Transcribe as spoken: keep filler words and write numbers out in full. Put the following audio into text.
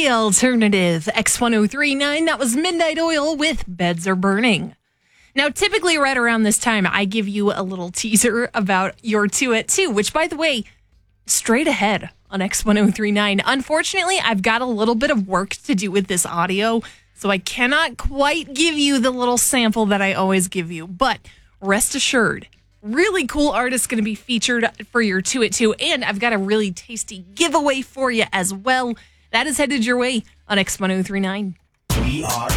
The alternative, X ten thirty-nine, that was Midnight Oil with Beds Are Burning. Now, typically right around this time, I give you a little teaser about your two at two, which, by the way, straight ahead on X ten thirty-nine. Unfortunately, I've got a little bit of work to do with this audio, so I cannot quite give you the little sample that I always give you. But rest assured, really cool artist going to be featured for your two at two, and I've got a really tasty giveaway for you as well. That is headed your way on X ten thirty-nine. We are